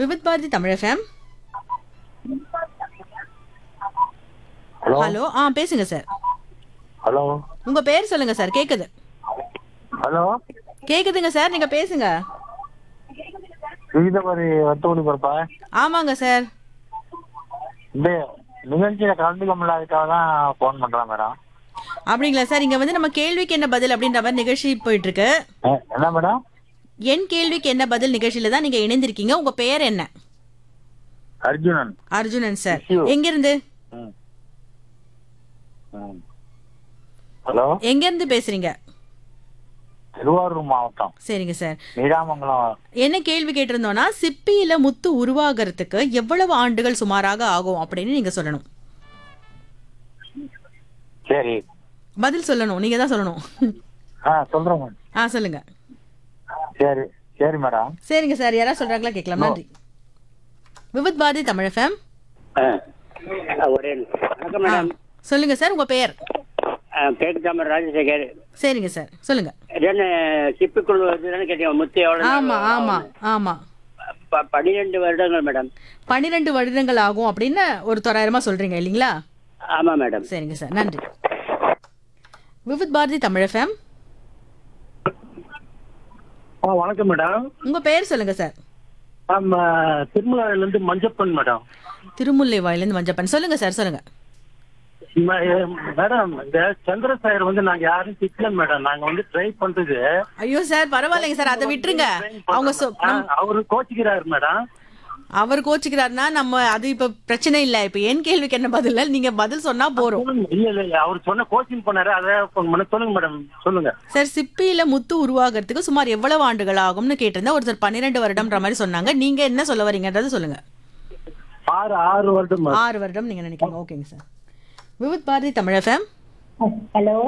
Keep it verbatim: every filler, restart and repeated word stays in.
Vividh Bharathi Tamil FM. Hello hello, ஆ பேசுங்க sir. Hello உங்க பேர் சொல்லுங்க சார். கேக்குது ஹலோ கேக்குதுங்க சார், நீங்க பேசுங்க. விகிதபரி வத்தோடி பொறுப்பா ஆமாங்க சார். இந்த நிகழ்ச்சியில கலந்துக்க முடியாதுக்காக தான் ஃபோன் பண்றேன் மேடம். அப்படிங்களா சார்? இங்க வந்து நம்ம கேள்விக்கு என்ன பதில் அப்படின்ற மாதிரி நிகழ்ச்சி போயிட்டு இருக்கு. அஹ், என்ன மேடம்? என் கேள்விக்கு என்ன பதில் நிகழ்ச்சியில தான் நீங்க இணைந்திருக்கீங்க. உங்க பெயர் என்ன? அர்ஜுனன். அர்ஜுனன் சார். Issue. எங்க இருந்து? ம். ம். ஹலோ, எங்க இருந்து பேசுறீங்க? திருவாரூர் மாவட்டம் சரிங்க சார். நீடாமங்கலம். என்ன கேள்வி கேட்டிருந்தோம்னா, சிப்பியில முத்து உருவாகிறதுக்கு எவ்வளவு ஆண்டுகள் சுமாராக ஆகும் அப்படின்னு நீங்க சொல்லணும். சரி, பதில் சொல்லணும், நீங்க தான் சொல்லணும். ஆ சொல்றேன் மேடம். ஆ சொல்லுங்க. சரி சரி மேடம். சரிங்க சார். யாராவது சொல்றாங்களா கேட்கலாம். நன்றி. விவித் பாரதி தமிழ் எஃப்எம். ஒரே நிமிஷம். வணக்கம் மேடம். சொல்லுங்க சார், உங்க பெயர்? கேட்காம ராஜசேகர். சரிங்க சார், சொல்லுங்க. என்ன சிப்பிக்குள் வருதுன்னு கேட்டீங்க. முத்து எவ்வளவு நாள் ஆமா ஆமா ஆகும்? ஆமா ப- பன்னிரெண்டு வருடங்கள் மேடம். பன்னிரெண்டு வருடங்கள் ஆகும் அப்படின்னு ஒரு தொள்ளாயிரமா சொல்றீங்க இல்லைங்களா? ஆமா மேடம். சரிங்க சார், நன்றி. விவித் பாரதி தமிழ் எஃப்எம். ஆ வணக்கம் மேடம். உங்க பெயர் சொல்லுங்க சார். நம்ம திருமலாயில இருந்து மஞ்சப்பன் மேடம். திருமுல்லை வாயிலிருந்து மஞ்சப்பன். சொல்லுங்க சார், சொல்லுங்க. ம- எ- மேடம், இந்த சந்திரசாயர் வந்து நாங்க யாரும் திட்டல மேடம். நாங்க வந்து ட்ரை பண்றது. ஐயோ சார், பரவாயில்லைங்க சார், அதை விட்டுருங்க. அவங்க சொ- ஆ, நம்- அவரு கோச்சிக்கிறாரு மேடம். அவர் கோச்சுக்கிறாருன்னா நம்ம அது இப்ப பிரச்சனை இல்ல. இப்ப என் கேள்விக்கு என்ன பதில், நீங்க பதில் சொன்னா போறோம். சொல்லுங்க. இல்ல இல்ல இல்ல அவர் சொன்ன கோச்சிங் பண்ணாரு. அதை phone பண்ண சொல்லுங்க மேடம், சொல்லுங்க. சார், சிப்பியில முத்து உருவாகிறதுக்கு சுமார் எவ்வளவு ஆண்டுகள் ஆகும்னு கேட்டிருந்தா ஒருத்தர் பன்னிரெண்டு வருடம்ன்ற மாதிரி சொன்னாங்க. நீங்க என்ன சொல்ல வரீங்கன்றது சொல்லுங்க. ஆறு ஆறு வருடம் மேடம். ஆறு வருடம் நீங்க நினைக்கிறீங்க. ஓகேங்க sir. Vividh Bharathi Tamil FM. Hello